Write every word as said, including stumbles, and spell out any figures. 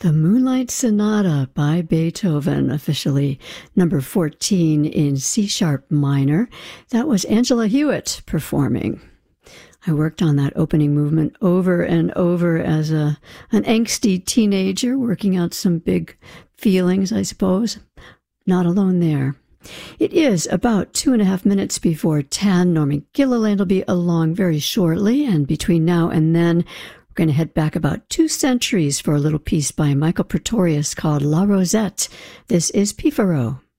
The Moonlight Sonata by Beethoven, officially number fourteen in C-sharp minor. That was Angela Hewitt performing. I worked on that opening movement over and over as a an angsty teenager, working out some big feelings, I suppose. Not alone there. It is about two and a half minutes before ten. Norman Gilliland will be along very shortly, and between now and then, we're going to head back about two centuries for a little piece by Michael Pretorius called La Rosette. This is Pifaro.